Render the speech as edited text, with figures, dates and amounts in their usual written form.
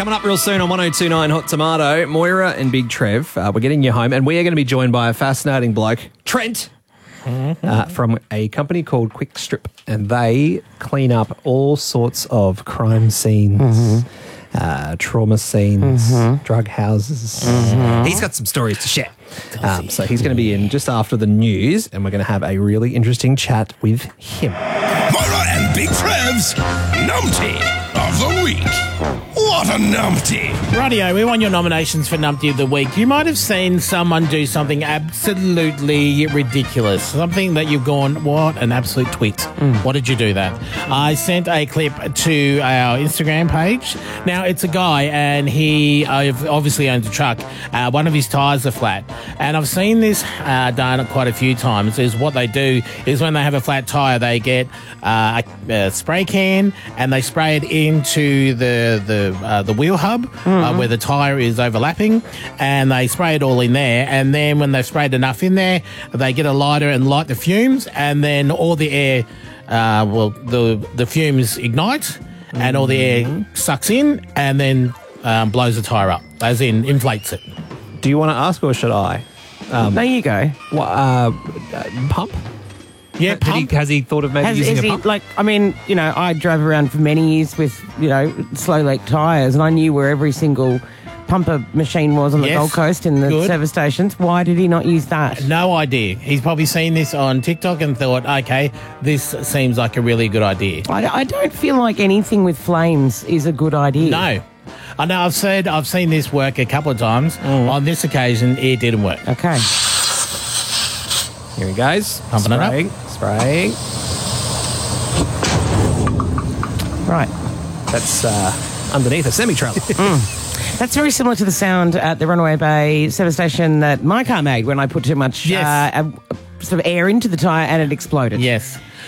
Coming up real soon on 102.9 Hot Tomato, Moira and Big Trev, we're getting you home, and we are going to be joined by a fascinating bloke, Trent, from a company called Quick Strip, and they clean up all sorts of crime scenes, trauma scenes, drug houses. He's got some stories to share. So he's going to be in just after the news, and we're going to have a really interesting chat with him. Moira and Big Trev's Numpty of the Week. What a numpty! Rightio, we want your nominations for Numpty of the Week. You might have seen someone do something absolutely ridiculous. Something that you've gone, what an absolute twit. What did you do that? I sent a clip to our Instagram page. Now, it's a guy and he obviously owns a truck. One of his tyres are flat. And I've seen this done quite a few times. Is what they do is when they have a flat tyre, they get a spray can and they spray it into the wheel hub where the tyre is overlapping, and they spray it all in there, and then when they've sprayed enough in there, they get a lighter and light the fumes, and then all the air, the fumes ignite, and all the air sucks in, and then blows the tyre up, as in inflates it. Do you want to ask or should I? There you go. Pump? Yeah, pump. Has he thought of maybe using a pump? I drove around for many years with, slow leak tyres, and I knew where every single pumper machine was on the Gold Coast in the service stations. Why did he not use that? No idea. He's probably seen this on TikTok and thought, okay, this seems like a really good idea. I don't feel like anything with flames is a good idea. No. I know, I've seen this work a couple of times. On this occasion, it didn't work. Okay. Here he goes. Pumping it up. Spraying. Right. That's underneath a semi-trailer. That's very similar to the sound at the Runaway Bay service station that my car made when I put too much sort of air into the tyre and it exploded. Yes.